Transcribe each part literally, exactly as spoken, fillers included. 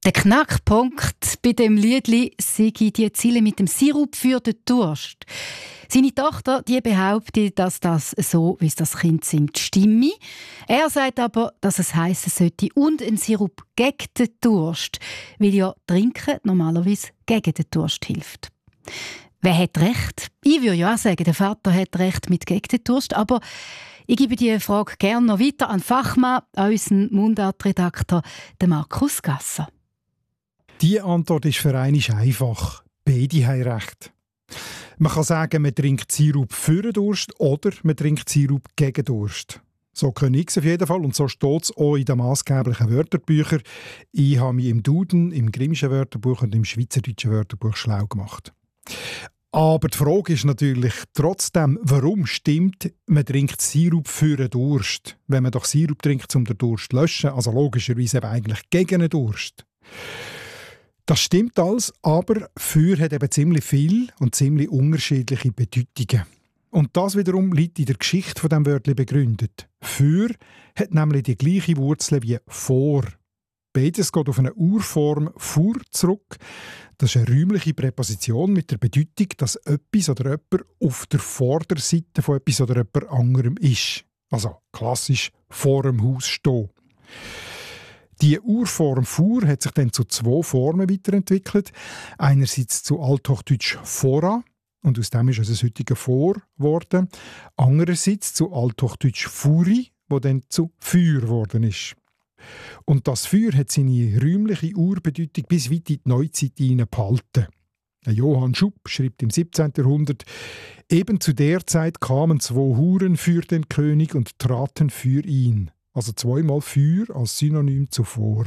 Der Knackpunkt bei dem Liedli sei die Ziele mit dem Sirup für den Durst. Seine Tochter die behauptet, dass das so, wie es das Kind singt, stimme. Er sagt aber, dass es heissen sollte und ein Sirup gegen den Durst, weil ja Trinken normalerweise gegen den Durst hilft. Wer hat recht? Ich würde ja auch sagen, der Vater hat recht mit gegen den Durst, aber ich gebe die Frage gerne noch weiter an den Fachmann, an unseren Mundartredakteur, den Markus Gasser. Die Antwort ist für einmal einfach. Beide haben recht. Man kann sagen, man trinkt Sirup für den Durst oder man trinkt Sirup gegen Durst. So können ich es auf jeden Fall und so steht es auch in den maßgeblichen Wörterbüchern. Ich habe mich im Duden, im Grimmischen Wörterbuch und im Schweizerdeutschen Wörterbuch schlau gemacht. Aber die Frage ist natürlich trotzdem, warum stimmt, man trinkt Sirup für den Durst, wenn man doch Sirup trinkt, um den Durst zu löschen, also logischerweise eben eigentlich gegen den Durst. Das stimmt alles, aber «für» hat eben ziemlich viel und ziemlich unterschiedliche Bedeutungen. Und das wiederum liegt in der Geschichte von diesem Wörtchen begründet. «Für» hat nämlich die gleiche Wurzel wie «vor». Beides geht auf eine Urform «vor» zurück. Das ist eine räumliche Präposition mit der Bedeutung, dass etwas oder jemand auf der Vorderseite von etwas oder jemand anderem ist. Also klassisch vor dem Haus stehen. Die Urform «vor» hat sich dann zu zwei Formen weiterentwickelt. Einerseits zu Althochdeutsch «fora», und aus dem ist es ein heutiger «vor» geworden. Andererseits zu Althochdeutsch «furi», wo dann zu «für» geworden ist. Und das «für» hat seine räumliche Urbedeutung bis weit in die Neuzeit hinein behalten. Johann Schupp schreibt im siebzehnten Jahrhundert: «Eben zu der Zeit kamen zwei Huren für den König und traten für ihn.» Also zweimal «für» als Synonym zu «vor».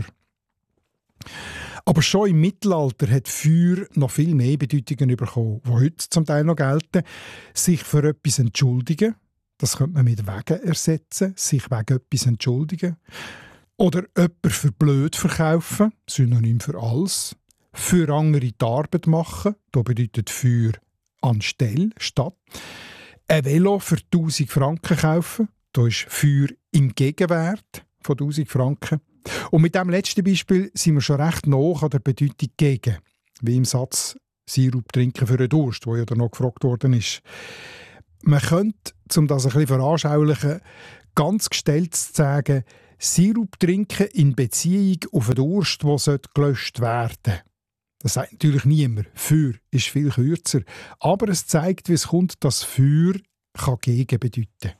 Aber schon im Mittelalter hat «für» noch viel mehr Bedeutungen bekommen, die heute zum Teil noch gelten. Sich für etwas entschuldigen, das könnte man mit «wegen» ersetzen, sich wegen etwas entschuldigen. Oder jemanden für blöd verkaufen, Synonym für «als». Für andere die Arbeit machen, da bedeutet «für» anstelle, statt. Ein Velo für tausend Franken kaufen, da ist «für» im Gegenwert von tausend Franken. Und mit diesem letzten Beispiel sind wir schon recht nah an der Bedeutung «gegen», wie im Satz «Sirup trinken für den Durst», wo ja dann noch gefragt worden ist. Man könnte, um das ein bisschen veranschaulichen, ganz gestellt sagen, Sirup trinken in Beziehung auf einen Durst, der gelöscht werden sollte. Das sagt natürlich niemand. «Für» ist viel kürzer. Aber es zeigt, wie es kommt, dass «für» kann «gegen» bedeuten.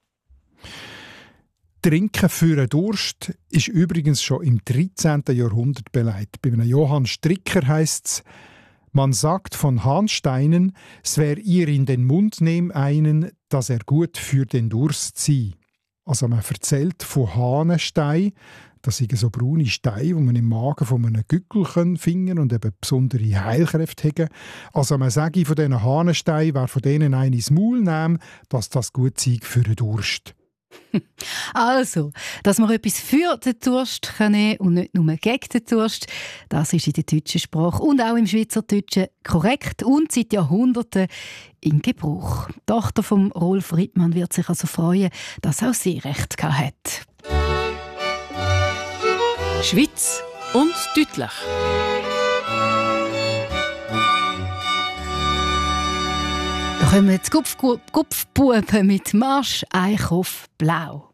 Trinken für einen Durst ist übrigens schon im dreizehnten Jahrhundert belegt. Bei einem Johann Stricker heisst es: «Man sagt von Hahnsteinen, es wär ihr in den Mund nehm einen, dass er gut für den Durst sei.» Also man erzählt von Hahnenstein, das sind so braune Steine, die man im Magen von einem Gückel finden und eben besondere Heilkräfte haben. Also man sage von diesen Hahnensteinen, wer von denen einen ins Maul nimmt, dass das gut sei für den Durst. Also, dass man etwas für den Durst nehmen kann und nicht nur gegen den Durst, das ist in der deutschen Sprache und auch im Schweizerdeutschen korrekt und seit Jahrhunderten in Gebrauch. Die Tochter von Rolf Rittmann wird sich also freuen, dass auch sie recht hat. Schweiz und deutlich. Da kommen jetzt Gupfbuben mit Marsch Eichhoff Blau.